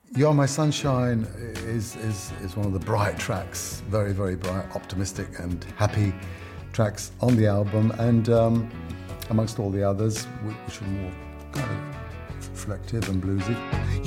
You're My Sunshine is one of the bright tracks, very, very bright, optimistic and happy tracks on the album, and amongst all the others, which are more kind of reflective and bluesy.